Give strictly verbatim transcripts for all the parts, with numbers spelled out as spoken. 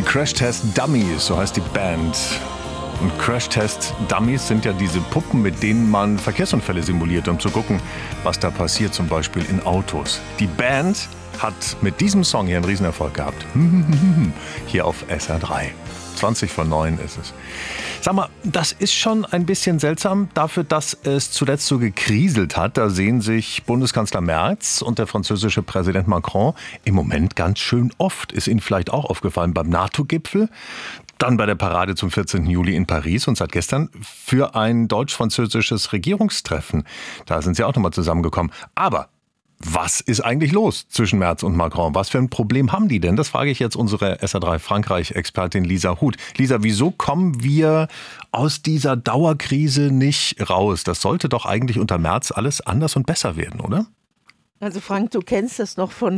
Crash Test Dummies, so heißt die Band. Und Crash Test Dummies sind ja diese Puppen, mit denen man Verkehrsunfälle simuliert, um zu gucken, was da passiert, zum Beispiel in Autos. Die Band hat mit diesem Song hier einen Riesenerfolg gehabt. Hier auf S R drei. zwanzig vor neun ist es. Sag mal, das ist schon ein bisschen seltsam dafür, dass es zuletzt so gekriselt hat. Da sehen sich Bundeskanzler Merz und der französische Präsident Macron im Moment ganz schön oft. Ist Ihnen vielleicht auch aufgefallen beim NATO-Gipfel, dann bei der Parade zum vierzehnten Juli in Paris und seit gestern für ein deutsch-französisches Regierungstreffen. Da sind sie auch nochmal zusammengekommen. Aber was ist eigentlich los zwischen Merz und Macron? Was für ein Problem haben die denn? Das frage ich jetzt unsere S R drei Frankreich-Expertin Lisa Huth. Lisa, wieso kommen wir aus dieser Dauerkrise nicht raus? Das sollte doch eigentlich unter Merz alles anders und besser werden, oder? Also Frank, du kennst das noch von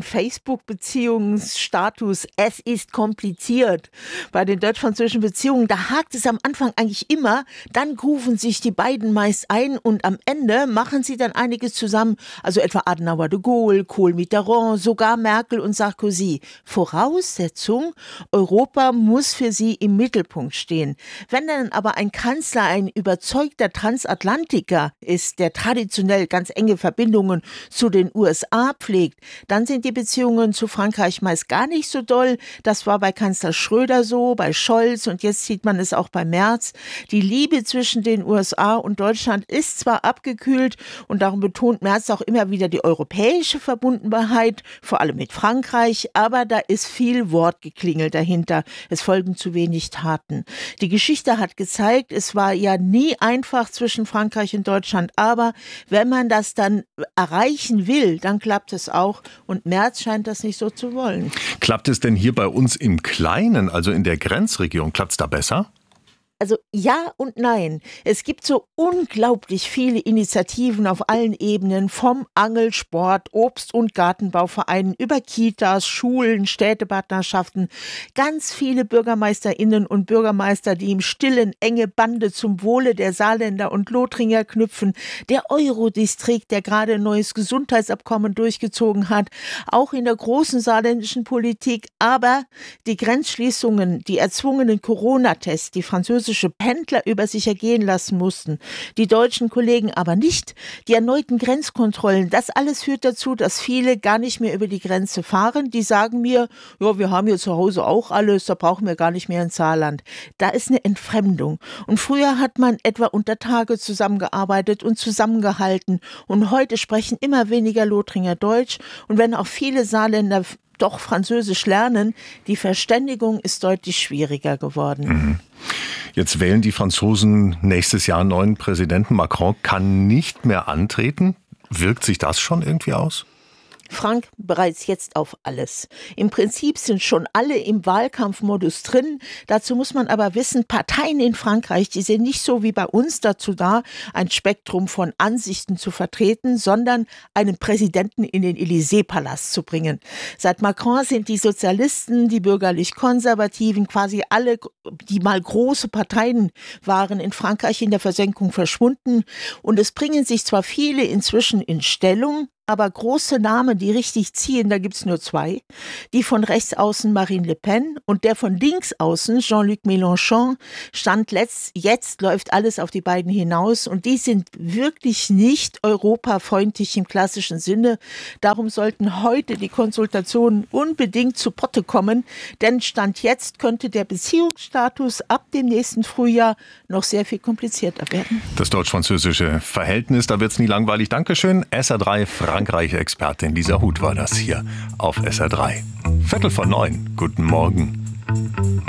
Facebook-Beziehungsstatus. Es ist kompliziert. Bei den deutsch-französischen Beziehungen, da hakt es am Anfang eigentlich immer. Dann rufen sich die beiden meist ein und am Ende machen sie dann einiges zusammen. Also etwa Adenauer, de Gaulle, Kohl, Mitterrand, sogar Merkel und Sarkozy. Voraussetzung, Europa muss für sie im Mittelpunkt stehen. Wenn dann aber ein Kanzler ein überzeugter Transatlantiker ist, der traditionell ganz enge Verbindungen zu den U S A pflegt, dann sind die Beziehungen zu Frankreich meist gar nicht so doll. Das war bei Kanzler Schröder so, bei Scholz und jetzt sieht man es auch bei Merz. Die Liebe zwischen den U S A und Deutschland ist zwar abgekühlt und darum betont Merz auch immer wieder die europäische Verbundenheit, vor allem mit Frankreich, aber da ist viel Wortgeklingel dahinter. Es folgen zu wenig Taten. Die Geschichte hat gezeigt, es war ja nie einfach zwischen Frankreich und Deutschland, aber wenn man das dann erreichen will, dann klappt es auch. Und Merz scheint das nicht so zu wollen. Klappt es denn hier bei uns im Kleinen, also in der Grenzregion, klappt es da besser? Also ja und nein. Es gibt so unglaublich viele Initiativen auf allen Ebenen, vom Angelsport, Obst- und Gartenbauvereinen über Kitas, Schulen, Städtepartnerschaften. Ganz viele BürgermeisterInnen und Bürgermeister, die im Stillen enge Bande zum Wohle der Saarländer und Lothringer knüpfen. Der Eurodistrikt, der gerade ein neues Gesundheitsabkommen durchgezogen hat. Auch in der großen saarländischen Politik. Aber die Grenzschließungen, die erzwungenen Corona-Tests, die französische Pendler über sich ergehen lassen mussten, die deutschen Kollegen aber nicht. Die erneuten Grenzkontrollen, das alles führt dazu, dass viele gar nicht mehr über die Grenze fahren. Die sagen mir, ja, wir haben hier zu Hause auch alles, da brauchen wir gar nicht mehr ins Saarland. Da ist eine Entfremdung. Und früher hat man etwa unter Tage zusammengearbeitet und zusammengehalten. Und heute sprechen immer weniger Lothringer Deutsch. Und wenn auch viele Saarländer doch Französisch lernen, die Verständigung ist deutlich schwieriger geworden. Mhm. Jetzt wählen die Franzosen nächstes Jahr einen neuen Präsidenten. Macron kann nicht mehr antreten. Wirkt sich das schon irgendwie aus? Frank, bereits jetzt auf alles. Im Prinzip sind schon alle im Wahlkampfmodus drin. Dazu muss man aber wissen, Parteien in Frankreich, die sind nicht so wie bei uns dazu da, ein Spektrum von Ansichten zu vertreten, sondern einen Präsidenten in den Élysée-Palast zu bringen. Seit Macron sind die Sozialisten, die bürgerlich-konservativen, quasi alle, die mal große Parteien waren, in Frankreich in der Versenkung verschwunden. Und es bringen sich zwar viele inzwischen in Stellung, aber große Namen, die richtig ziehen, da gibt's nur zwei. Die von rechts außen Marine Le Pen und der von links außen Jean-Luc Mélenchon. Stand letzt, jetzt läuft alles auf die beiden hinaus und die sind wirklich nicht europafreundlich im klassischen Sinne. Darum sollten heute die Konsultationen unbedingt zu Potte kommen, denn Stand jetzt könnte der Beziehungsstatus ab dem nächsten Frühjahr noch sehr viel komplizierter werden. Das deutsch-französische Verhältnis, da wird's nie langweilig. Dankeschön. S R drei Frankreich-Expertin Lisa Huth war das hier auf S R drei. Viertel vor neun. Guten Morgen.